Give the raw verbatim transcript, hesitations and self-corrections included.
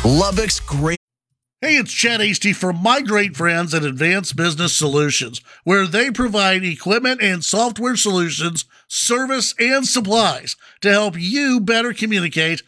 Lubbock's great. Hey, it's Chad Hasty from my great friends at Advanced Business Solutions, where they provide equipment and software solutions, service, and supplies to help you better communicate